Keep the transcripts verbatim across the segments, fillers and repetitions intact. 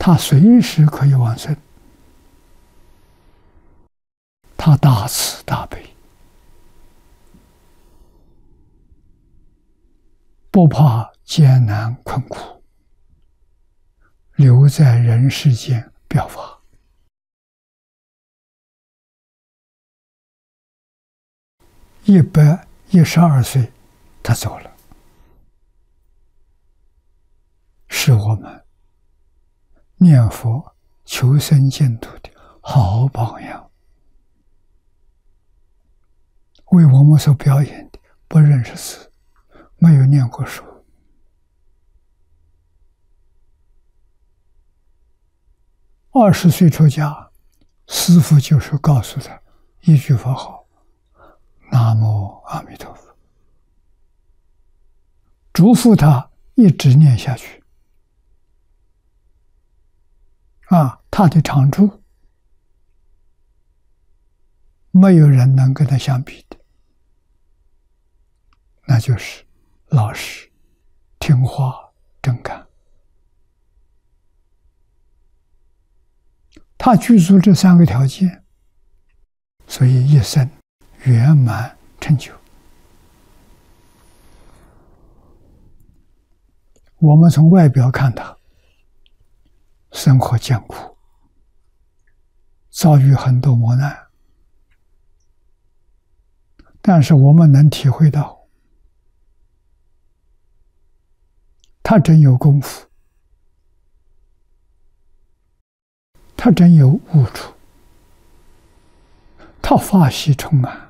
他随时可以往生，他大慈大悲，不怕艰难困苦，留在人世间表法。一百一十二岁，他走了，是我们念佛求生净土的好榜样。为我们所表演的，不认识字，没有念过书，二十岁出家，师父就是告诉他一句佛号：南无阿弥陀佛，嘱咐他一直念下去。啊，他的长处，没有人能跟他相比的，那就是老实、听话、真干。他具足这三个条件，所以一生圆满成就。我们从外表看他，生活艰苦，遭遇很多磨难，但是我们能体会到，他真有功夫，他真有悟处，他法喜充满，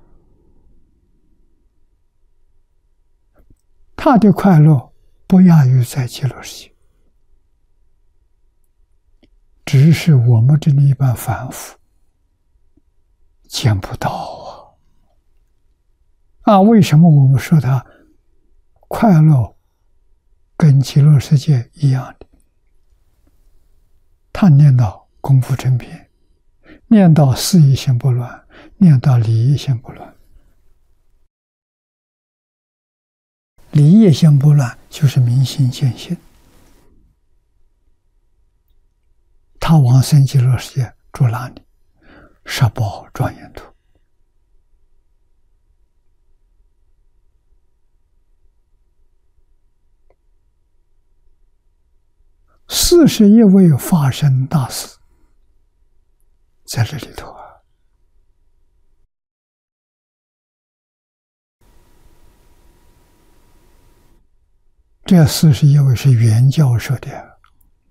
他的快乐不亚于在极乐世界，只是我们这一般凡夫见不到啊！啊，为什么我们说他快乐跟极乐世界一样的？他念到功夫成片，念到事业心不乱，念到理业心不乱。理业心不乱就是明心见性。他往生极乐世界住哪里？十宝庄严土。四十一位法身大士在这里头啊。这四十一位是原教授的，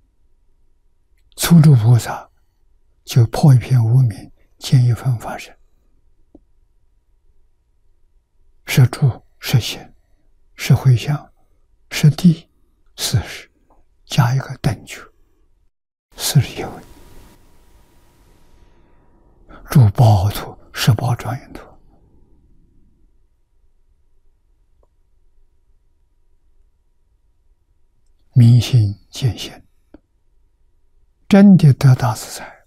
初住菩萨就破一片无明，见一分法身，是住，是行，是回向，是地，四十，加一个等觉，四十一位，住宝土，十宝庄严土。明心见性，真的得大自在。